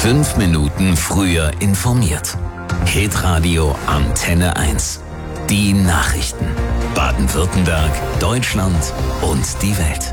5 Minuten früher informiert. Hitradio Antenne 1. Die Nachrichten. Baden-Württemberg, Deutschland und die Welt.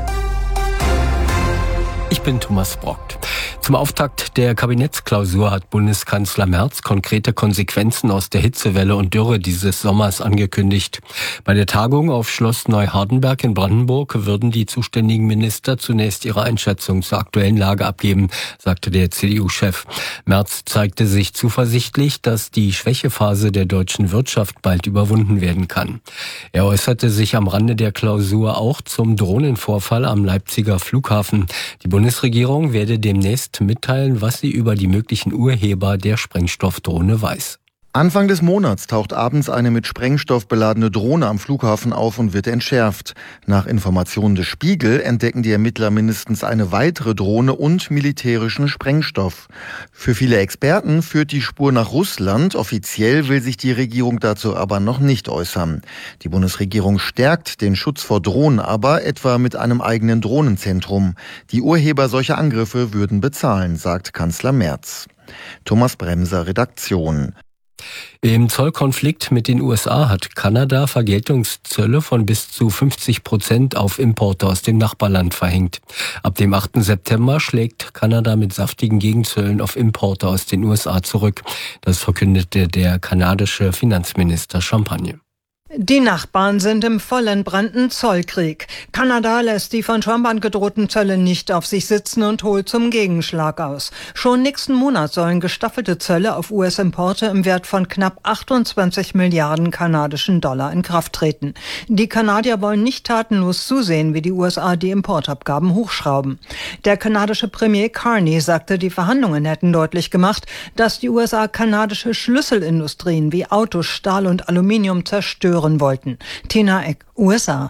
Ich bin Thomas Brockt. Zum Auftakt der Kabinettsklausur hat Bundeskanzler Merz konkrete Konsequenzen aus der Hitzewelle und Dürre dieses Sommers angekündigt. Bei der Tagung auf Schloss Neuhardenberg in Brandenburg würden die zuständigen Minister zunächst ihre Einschätzung zur aktuellen Lage abgeben, sagte der CDU-Chef. Merz zeigte sich zuversichtlich, dass die Schwächephase der deutschen Wirtschaft bald überwunden werden kann. Er äußerte sich am Rande der Klausur auch zum Drohnenvorfall am Leipziger Flughafen. Die Bundesregierung werde demnächst mitteilen, was sie über die möglichen Urheber der Sprengstoffdrohne weiß. Anfang des Monats taucht abends eine mit Sprengstoff beladene Drohne am Flughafen auf und wird entschärft. Nach Informationen des Spiegel entdecken die Ermittler mindestens eine weitere Drohne und militärischen Sprengstoff. Für viele Experten führt die Spur nach Russland. Offiziell will sich die Regierung dazu aber noch nicht äußern. Die Bundesregierung stärkt den Schutz vor Drohnen aber etwa mit einem eigenen Drohnenzentrum. Die Urheber solcher Angriffe würden bezahlen, sagt Kanzler Merz. Thomas Bremser, Redaktion. Im Zollkonflikt mit den USA hat Kanada Vergeltungszölle von bis zu 50% auf Importe aus dem Nachbarland verhängt. Ab dem 8. September schlägt Kanada mit saftigen Gegenzöllen auf Importe aus den USA zurück. Das verkündete der kanadische Finanzminister Champagne. Die Nachbarn sind im vollentbrannten Zollkrieg. Kanada lässt die von Trump angedrohten Zölle nicht auf sich sitzen und holt zum Gegenschlag aus. Schon nächsten Monat sollen gestaffelte Zölle auf US-Importe im Wert von knapp 28 Milliarden kanadischen Dollar in Kraft treten. Die Kanadier wollen nicht tatenlos zusehen, wie die USA die Importabgaben hochschrauben. Der kanadische Premier Carney sagte, die Verhandlungen hätten deutlich gemacht, dass die USA kanadische Schlüsselindustrien wie Autos, Stahl und Aluminium zerstören wollten. Tina Eck, USA.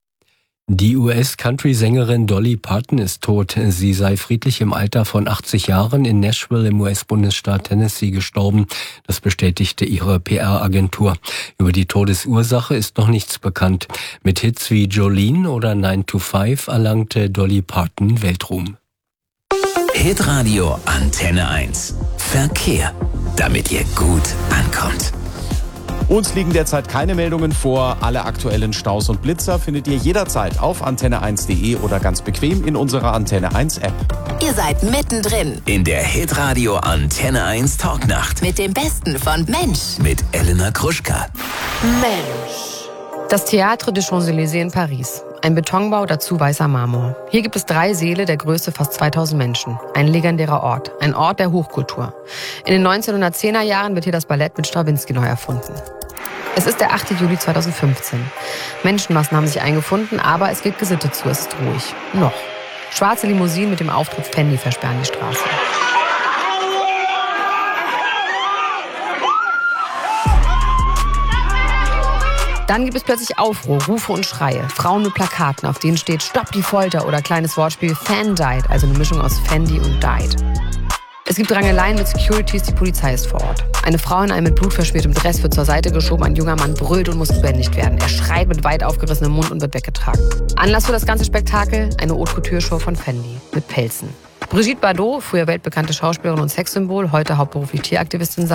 Die US-Country-Sängerin Dolly Parton ist tot. Sie sei friedlich im Alter von 80 Jahren in Nashville im US-Bundesstaat Tennessee gestorben. Das bestätigte ihre PR-Agentur. Über die Todesursache ist noch nichts bekannt. Mit Hits wie Jolene oder 9 to 5 erlangte Dolly Parton Weltruhm. Hitradio Antenne 1. Verkehr. Damit ihr gut ankommt. Uns liegen derzeit keine Meldungen vor. Alle aktuellen Staus und Blitzer findet ihr jederzeit auf antenne1.de oder ganz bequem in unserer Antenne 1 App. Ihr seid mittendrin In der Hitradio Antenne 1 Talknacht. mit dem Besten von Mensch. Mit Elena Gruschka. Mensch. Das Théâtre des Champs-Élysées in Paris. Ein Betonbau, dazu weißer Marmor. Hier gibt es 3 Säle der Größe fast 2000 Menschen. Ein legendärer Ort. Ein Ort der Hochkultur. In den 1910er Jahren wird hier das Ballett mit Strawinsky neu erfunden. Es ist der 8. Juli 2015. Menschenmassen haben sich eingefunden, aber es geht gesittet zu, es ist ruhig. Noch. Schwarze Limousinen mit dem Aufdruck Fendi versperren die Straße. Dann gibt es plötzlich Aufruhr, Rufe und Schreie. Frauen mit Plakaten, auf denen steht Stopp die Folter oder kleines Wortspiel Fan died, also eine Mischung aus Fendi und died. Es gibt Rangeleien mit Securities, die Polizei ist vor Ort. Eine Frau in einem mit blutverschmiertem Dress wird zur Seite geschoben, ein junger Mann brüllt und muss gebändigt werden. Er schreit mit weit aufgerissenem Mund und wird weggetragen. Anlass für das ganze Spektakel? Eine Haute-Couture-Show von Fendi mit Pelzen. Brigitte Bardot, früher weltbekannte Schauspielerin und Sexsymbol, heute hauptberuflich Tieraktivistin,